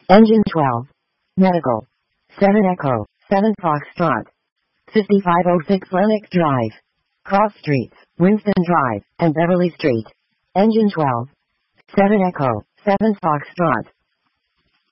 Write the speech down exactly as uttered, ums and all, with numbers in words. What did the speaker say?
Engine twelve. Medical. seven Echo, seven Foxtrot. fifty-five oh six Lennox Drive. Cross Streets, Winston Drive, and Beverly Street. Engine twelve. seven Echo, seven Foxtrot.